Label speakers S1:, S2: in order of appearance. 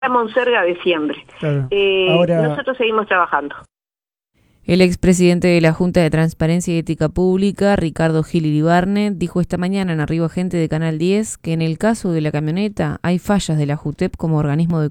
S1: Monserga de siempre.
S2: Claro. Ahora,
S1: nosotros seguimos trabajando.
S3: El expresidente de la Junta de Transparencia y Ética Pública, Ricardo Gil Iribarne, dijo esta mañana en Arriba Gente de Canal 10 que en el caso de la camioneta hay fallas de la JUTEP como organismo de